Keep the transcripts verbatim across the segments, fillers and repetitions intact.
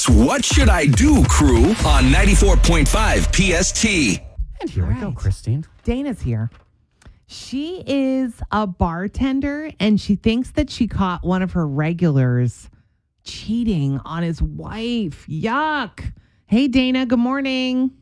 What Should I Do, Crew, on ninety-four point five P S T. And here we All go, right. Christine. Dana's here. She is a bartender, and she thinks that she caught one of her regulars cheating on his wife. Yuck. Hey, Dana, good morning.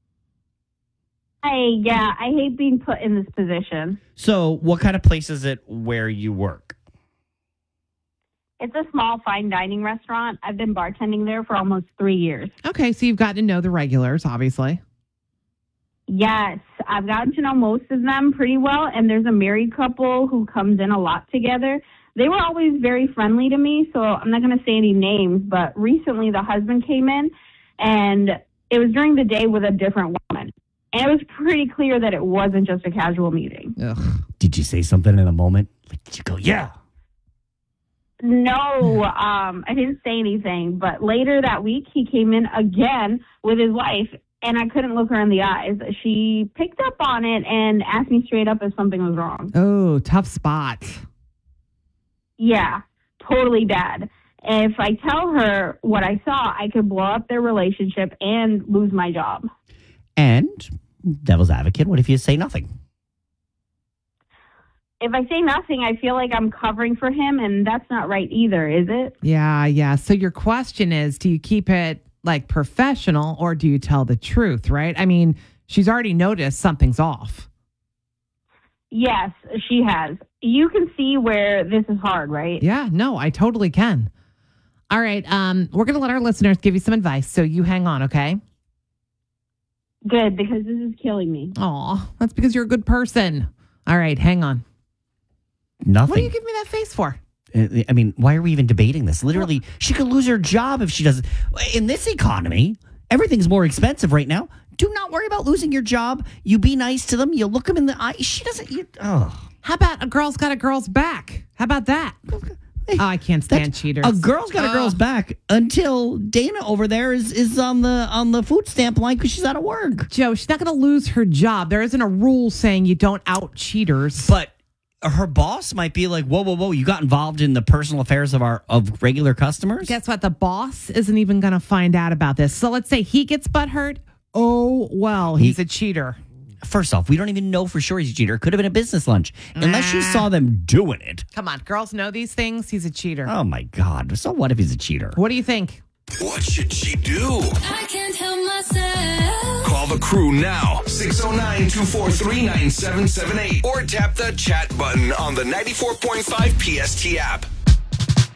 Hey, yeah, I hate being put in this position. So, what kind of place is it where you work? It's a small fine dining restaurant. I've been bartending there for almost three years. Okay, so you've gotten to know the regulars, obviously. Yes, I've gotten to know most of them pretty well, and there's a married couple who comes in a lot together. They were always very friendly to me, so I'm not going to say any names, but recently the husband came in, and it was during the day with a different woman. And it was pretty clear that it wasn't just a casual meeting. Ugh. Did you say something in a moment? Like, did you go, yeah? No, um, I didn't say anything, but later that week he came in again with his wife, and I couldn't look her in the eyes. She picked up on it and asked me straight up if something was wrong. Oh, tough spot. Yeah, totally bad. If I tell her what I saw, I could blow up their relationship and lose my job. And, devil's advocate, what if you say nothing? If I say nothing, I feel like I'm covering for him, and that's not right either, is it? Yeah, yeah. So your question is, do you keep it like professional or do you tell the truth, right? I mean, she's already noticed something's off. Yes, she has. You can see where this is hard, right? Yeah, no, I totally can. All right, um, we're going to let our listeners give you some advice, so you hang on, okay? Good, because this is killing me. Aw, that's because you're a good person. All right, hang on. Nothing. What do you give me that face for? Uh, I mean, why are we even debating this? Literally, she could lose her job if she doesn't. In this economy, everything's more expensive right now. Do not worry about losing your job. You be nice to them. You look them in the eye. She doesn't. You, oh. How about a girl's got a girl's back? How about that? Oh, I can't stand That's- cheaters. A girl's got a Oh. girl's back until Dana over there is, is on the on the food stamp line because she's out of work. Joe, she's not going to lose her job. There isn't a rule saying you don't out cheaters. But her boss might be like, whoa, whoa, whoa! You got involved in the personal affairs of our of regular customers. Guess what? The boss isn't even going to find out about this. So let's say he gets butthurt. Oh, well, he's He- a cheater. First off, we don't even know for sure he's a cheater. Could have been a business lunch, unless you Nah. saw them doing it. Come on, girls know these things. He's a cheater. Oh my God! So what if he's a cheater? What do you think? What should she do? I can't help myself. Call the crew now, six oh nine, two four three, nine seven seven eight, or tap the chat button on the ninety-four point five P S T app.